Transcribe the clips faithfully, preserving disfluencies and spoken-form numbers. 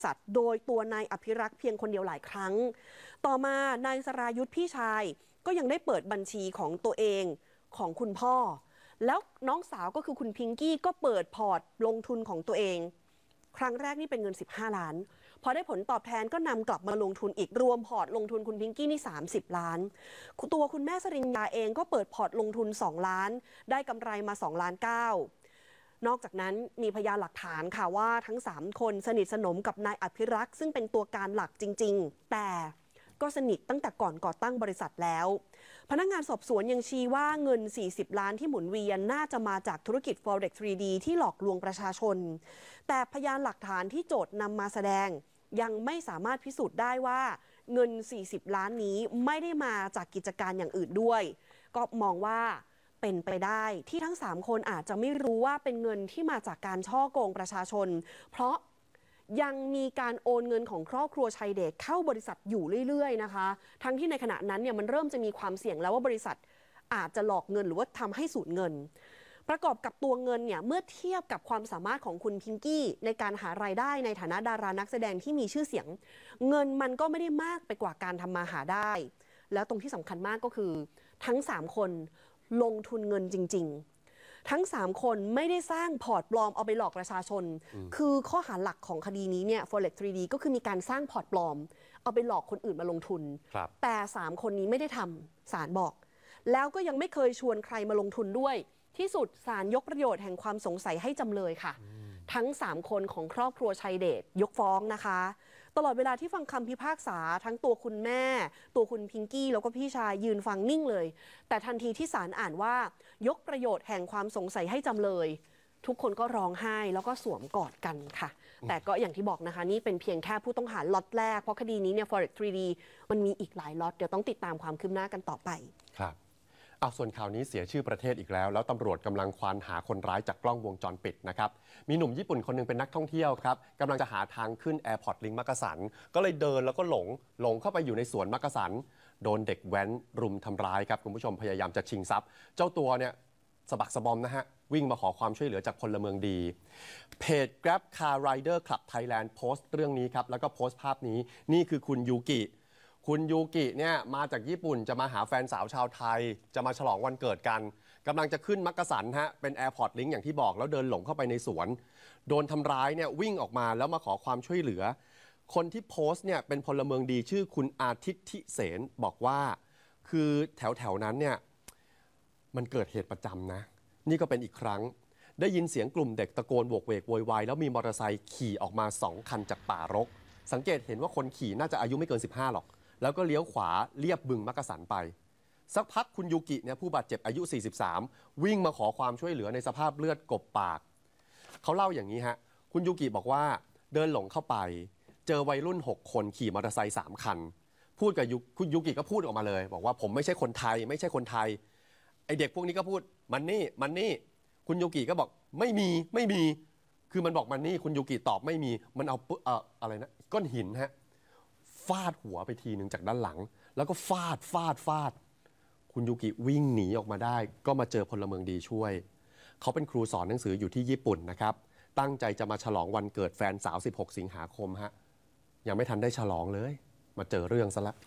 ษัทโดยตัวนายอภิรักษ์เพียงคนเดียวหลายครั้งต่อมานายสรายุทธพี่ชายก็ยังได้เปิดบัญชีของตัวเองของคุณพ่อแล้วน้องสาวก็คือคุณพิงกี้ก็เปิดพอร์ตลงทุนของตัวเองครั้งแรกนี่เป็นเงินสิบห้าล้านพอได้ผลตอบแทนก็นำกลับมาลงทุนอีกรวมพอร์ตลงทุนคุณพิงกี้นี่สามสิบล้านตัวคุณแม่สริญญาเองก็เปิดพอร์ตลงทุนสองล้านได้กำไรมาสองล้านเก้านอกจากนั้นมีพยานหลักฐานค่ะว่าทั้งสามคนสนิทสนมกับนายอภิรักษ์ซึ่งเป็นตัวการหลักจริงๆแต่ก็สนิทตั้งแต่ก่อนก่อตั้งบริษัทแล้วพนักงานสอบสวนยังชี้ว่าเงินสี่สิบล้านที่หมุนเวียนน่าจะมาจากธุรกิจ Forex ทรี ดี ที่หลอกลวงประชาชนแต่พยานหลักฐานที่โจทย์นำมาแสดงยังไม่สามารถพิสูจน์ได้ว่าเงินสี่สิบล้านนี้ไม่ได้มาจากกิจการอย่างอื่นด้วยก็มองว่าเป็นไปได้ที่ทั้งสามคนอาจจะไม่รู้ว่าเป็นเงินที่มาจากการช่อโกงประชาชนเพราะยังมีการโอนเงินของครอบครัวชัยเดชเข้าบริษัทอยู่เรื่อยๆนะคะทั้งที่ในขณะนั้นเนี่ยมันเริ่มจะมีความเสี่ยงแล้วว่าบริษัทอาจจะหลอกเงินหรือว่าทำให้สูญเงินประกอบกับตัวเงินเนี่ยเมื่อเทียบกับความสามารถของคุณพิงกี้ในการหารายได้ในฐานะดารานักแสดงที่มีชื่อเสียงเงินมันก็ไม่ได้มากไปกว่าการทำมาหาได้แล้วตรงที่สำคัญมากก็คือทั้งสามคนลงทุนเงินจริงๆทั้งสามคนไม่ได้สร้างพอร์ตปลอมเอาไปหลอกประชาชนคือข้อหาหลักของคดีนี้เนี่ย Forex ทรี ดี ก็คือมีการสร้างพอร์ตปลอมเอาไปหลอกคนอื่นมาลงทุนแต่สามคนนี้ไม่ได้ทำศาลบอกแล้วก็ยังไม่เคยชวนใครมาลงทุนด้วยที่สุดศาลยกประโยชน์แห่งความสงสัยให้จำเลยค่ะทั้งสามคนของครอบครัวชัยเดชยกฟ้องนะคะตลอดเวลาที่ฟังคำพิพากษาทั้งตัวคุณแม่ตัวคุณพิงกี้แล้วก็พี่ชายยืนฟังนิ่งเลยแต่ทันทีที่ศาลอ่านว่ายกประโยชน์แห่งความสงสัยให้จำเลยทุกคนก็ร้องไห้แล้วก็สวมกอดกันค่ะแต่ก็อย่างที่บอกนะคะนี่เป็นเพียงแค่ผู้ต้องหาล็อตแรกเพราะคดีนี้เนี่ย Forex ทรี ดี มันมีอีกหลายล็อตเดี๋ยวต้องติดตามความคืบหน้ากันต่อไปครับเอาส่วนข่าวนี้เสียชื่อประเทศอีกแล้วแล้วตำรวจกำลังควานหาคนร้ายจากกล้องวงจรปิดนะครับมีหนุ่มญี่ปุ่นคนนึงเป็นนักท่องเที่ยวครับกำลังจะหาทางขึ้นแอร์พอร์ตลิงมักกะสันก็เลยเดินแล้วก็หลงหลงเข้าไปอยู่ในสวนมักกะสันโดนเด็กแว้นรุมทำร้ายครับคุณผู้ชมพยายามจะชิงทรัพย์เจ้าตัวเนี่ยสะบักสะบอมนะฮะวิ่งมาขอความช่วยเหลือจากพลเมืองดีเพจ Grab Car Rider Club Thailand โพสต์เรื่องนี้ครับแล้วก็โพสต์ภาพนี้นี่คือคุณยูกิคุณยูกิเนี่ยมาจากญี่ปุ่นจะมาหาแฟนสาวชาวไทยจะมาฉลองวันเกิดกันกำลังจะขึ้นมักกะสันฮะเป็นแอร์พอร์ตลิงก์อย่างที่บอกแล้วเดินหลงเข้าไปในสวนโดนทำร้ายเนี่ยวิ่งออกมาแล้วมาขอความช่วยเหลือคนที่โพสต์เนี่ยเป็นพลเมืองดีชื่อคุณอาทิตย์ทิเสนบอกว่าคือแถวแถวนั้นเนี่ยมันเกิดเหตุประจำนะนี่ก็เป็นอีกครั้งได้ยินเสียงกลุ่มเด็กตะโกนโวกเวกโวยวายแล้วมีมอเตอร์ไซค์ขี่ออกมาสองคันจากป่ารกสังเกตเห็นว่าคนขี่น่าจะอายุไม่เกินสิบห้าหรอกแล้วก็เลี้ยวขวาเลียบบึงมักกะสันไปสักพักคุณยูกิเนี่ยผู้บาดเจ็บอายุสี่สิบสามวิ่งมาขอความช่วยเหลือในสภาพเลือดกบปากเขาเล่าอย่างนี้ฮะคุณยูกิบอกว่าเดินหลงเข้าไปเจอวัยรุ่นหกคนขี่มอเตอร์ไซค์สามคันพูดกับคุณยูกิก็พูดออกมาเลยบอกว่าผมไม่ใช่คนไทยไม่ใช่คนไทยไอเด็กพวกนี้ก็พูดมันนี่มันนี่คุณยูกิก็บอกไม่มีไม่มีคือมันบอกมันนี่คุณยูกิตอบไม่มีมันเอาเอ่ออะไรนะก้อนหินฮะฟาดหัวไปทีหนึ่งจากด้านหลังแล้วก็ฟาดฟาดฟาดคุณยูกิวิ่งหนีออกมาได้ก็มาเจอพลเมืองดีช่วยเขาเป็นครูสอนหนังสืออยู่ที่ญี่ปุ่นนะครับตั้งใจจะมาฉลองวันเกิดแฟนสาวสิบหกสิงหาคมฮะยังไม่ทันได้ฉลองเลยมาเจอเรื่องซะละ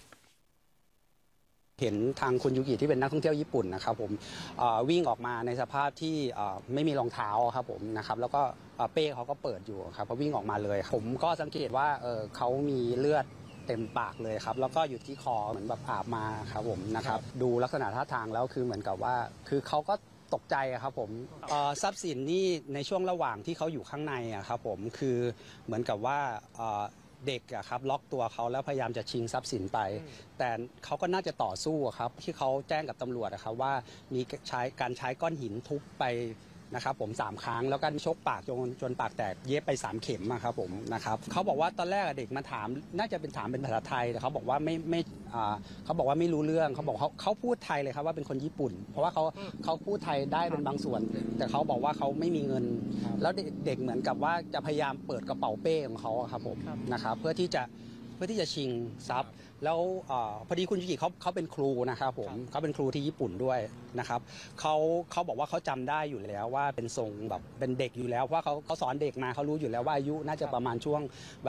เห็นทางคุณยูกิที่เป็นนักท่องเที่ยวญี่ปุ่นนะครับผมวิ่งออกมาในสภาพที่ไม่มีรองเท้าครับผมนะครับแล้วก็เป้เขาก็เปิดอยู่ครับพอวิ่งออกมาเลยผมก็สังเกตว่าเขามีเลือดเต็มปากเลยครับแล้วก็อยู่ที่คอเหมือนแบบอาบมาครับผมนะครับดูลักษณะท่าทางแล้วคือเหมือนกับว่าคือเขาก็ตกใจครับผมทรัพย์สินนี่ในช่วงระหว่างที่เขาอยู่ข้างในครับผมคือเหมือนกับว่าเด็กอะครับล็อกตัวเขาแล้วพยายามจะชิงทรัพย์สินไปแต่เขาก็น่าจะต่อสู้ครับที่เขาแจ้งกับตำรวจนะครับว่ามีใช้การใช้ก้อนหินทุบไปนะครับผมสามครั้งแล้วก็ชกปากจนจนปากแตกเย็บไปสามเข็มครับผมนะครับเขาบอกว่าตอนแรกเด็กมาถามน่าจะเป็นถามเป็นภาษาไทยแต่เขาบอกว่าไม่ไม่เขาบอกว่าไม่รู้เรื่องเขาบอกเขาเขาพูดไทยเลยครับว่าเป็นคนญี่ปุ่นเพราะว่าเขาเขาพูดไทยได้เป็นบางส่วนแต่เขาบอกว่าเขาไม่มีเงินแล้วเด็กเหมือนกับว่าจะพยายามเปิดกระเป๋าเป้ของเขาครับผมนะครับเพื่อที่จะพื่อที่จะชิงทรัพย์แล้วเออพอดีคุณยูกิเขาเขาเป็นครูนะครับผมเขาเป็นครูที่ญี่ปุ่นด้วยนะครับเขาเขาบอกว่าเขาจำได้อยู่แล้วว่าเป็นทรงแบบเป็นเด็กอยู่แล้วเพราะว่าเขาเขาสอนเด็กมาเขารู้อยู่แล้วว่าอายุน่าจะประมาณช่วง